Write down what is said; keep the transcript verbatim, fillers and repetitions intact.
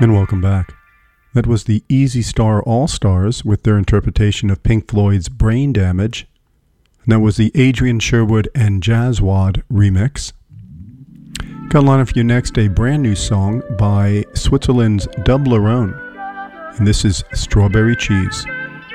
And welcome back. That was the Easy Star All-Stars with their interpretation of Pink Floyd's Brain Damage. And that was the Adrian Sherwood and Jazzwad remix. Got a line for you next, a brand new song by Switzerland's Dublerone. And this is Strawberry Cheese.